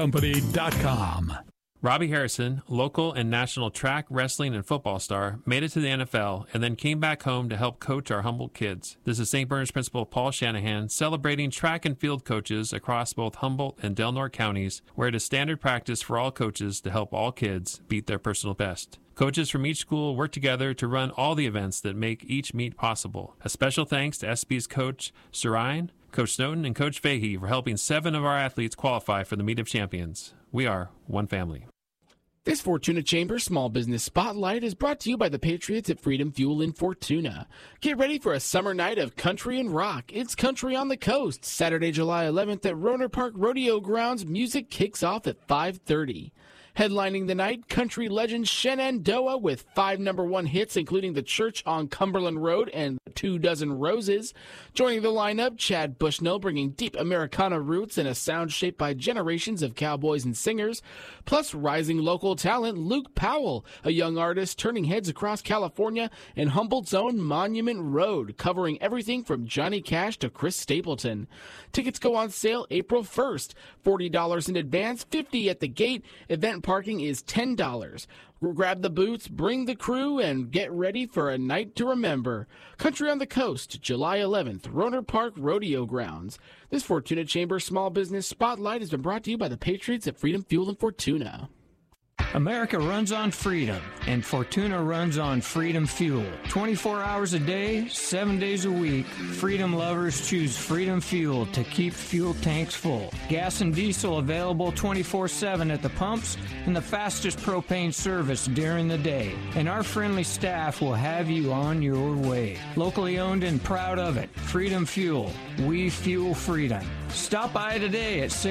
Company.com. Robbie Harrison, local and national track, wrestling, and football star, made it to the NFL and then came back home to help coach our Humboldt kids. This is St. Bernard's Principal Paul Shanahan celebrating track and field coaches across both Humboldt and Del Norte counties, where it is standard practice for all coaches to help all kids beat their personal best. Coaches from each school work together to run all the events that make each meet possible. A special thanks to SB's coach, Sarine, Coach Snowden, and Coach Fahey for helping 7 of our athletes qualify for the Meet of Champions. We are one family. This Fortuna Chamber Small Business Spotlight is brought to you by the Patriots at Freedom Fuel in Fortuna. Get ready for a summer night of country and rock. It's Country on the Coast. Saturday, July 11th at Roner Park Rodeo Grounds. Music kicks off at 5:30. Headlining the night, country legend Shenandoah with 5 #1 hits, including The Church on Cumberland Road and 2 Dozen Roses. Joining the lineup, Chad Bushnell bringing deep Americana roots and a sound shaped by generations of cowboys and singers. Plus, rising local talent Luke Powell, a young artist turning heads across California, and Humboldt's own Monument Road, covering everything from Johnny Cash to Chris Stapleton. Tickets go on sale April 1st. $40 in advance, $50 at the gate. Event parking is $10. Grab the boots, bring the crew, and get ready for a night to remember. Country on the Coast, July 11th, Roner Park Rodeo Grounds. This Fortuna Chamber Small Business Spotlight has been brought to you by the Patriots at Freedom Fuel in Fortuna. America runs on freedom, and Fortuna runs on Freedom Fuel. 24 hours a day, 7 days a week, Freedom lovers choose Freedom Fuel to keep fuel tanks full. Gas and diesel available 24/7 at the pumps, and the fastest propane service during the day. And our friendly staff will have you on your way. Locally owned and proud of it. Freedom Fuel. We fuel freedom. Stop by today at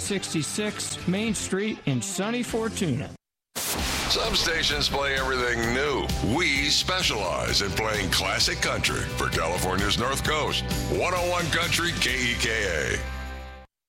1666 Main Street in sunny Fortuna. Some stations play everything new. We specialize in playing classic country for California's North Coast. 101 Country KEKA.